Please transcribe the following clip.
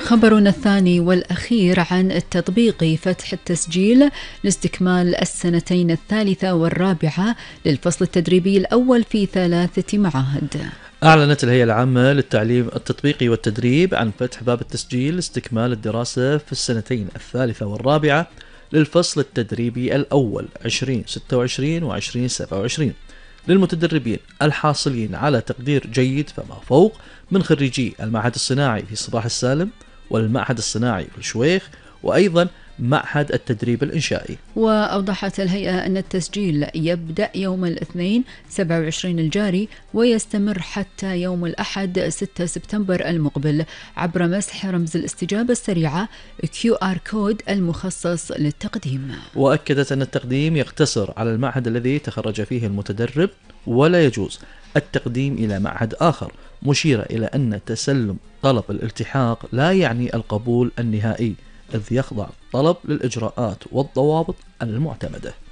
خبرنا الثاني والأخير عن التطبيق فتح التسجيل لاستكمال السنتين الثالثة والرابعة للفصل التدريبي الأول في 3 معاهد. أعلنت الهيئة العامة للتعليم التطبيقي والتدريب عن فتح باب التسجيل لاستكمال الدراسة في السنتين الثالثة والرابعة للفصل التدريبي الأول 2026 و 2027 للمتدربين الحاصلين على تقدير جيد فما فوق من خريجي المعهد الصناعي في صباح السالم والمعهد الصناعي في الشويخ وأيضا معهد التدريب الإنشائي. وأوضحت الهيئة أن التسجيل يبدأ يوم الاثنين 27 الجاري ويستمر حتى يوم الأحد 6 سبتمبر المقبل عبر مسح رمز الاستجابة السريعة QR كود المخصص للتقديم. وأكدت أن التقديم يقتصر على المعهد الذي تخرج فيه المتدرب ولا يجوز التقديم إلى معهد آخر، مشيرة إلى أن تسلم طلب الالتحاق لا يعني القبول النهائي، إذ يخضع الطلب للإجراءات والضوابط المعتمدة.